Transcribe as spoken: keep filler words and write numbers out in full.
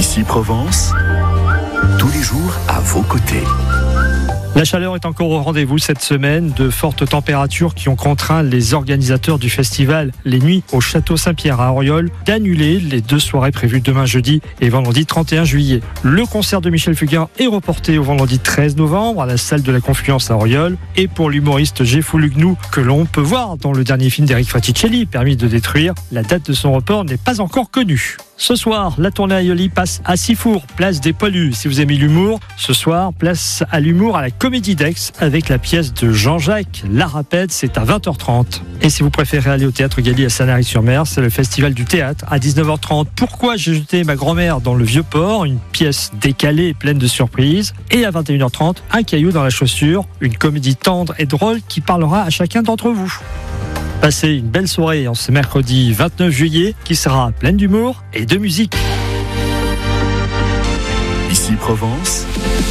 Ici Provence, tous les jours à vos côtés. La chaleur est encore au rendez-vous cette semaine. De fortes températures qui ont contraint les organisateurs du festival Les Nuits au Château Saint-Pierre à Auriol d'annuler les deux soirées prévues demain jeudi et vendredi trente et un juillet. Le concert de Michel Fugain est reporté au vendredi treize novembre à la salle de la Confluence à Auriol. Et pour l'humoriste Géfou Lugnou, que l'on peut voir dans le dernier film d'Eric Fraticelli, Permis de détruire, la date de son report n'est pas encore connue. Ce soir, la tournée Aïoli passe à Sifour, place des Poilus. Si vous aimez l'humour, ce soir, place à l'humour à la Comédie d'Aix avec la pièce de Jean-Jacques La Rapette, c'est à vingt heures trente. Et si vous préférez aller au Théâtre Galy à Sanary-sur-Mer, c'est le Festival du Théâtre à dix-neuf heures trente. Pourquoi j'ai jeté ma grand-mère dans le Vieux-Port, une pièce décalée et pleine de surprises. Et à vingt et une heures trente, Un caillou dans la chaussure, une comédie tendre et drôle qui parlera à chacun d'entre vous. Passez une belle soirée en ce mercredi vingt-neuf juillet qui sera pleine d'humour et de musique. Ici Provence.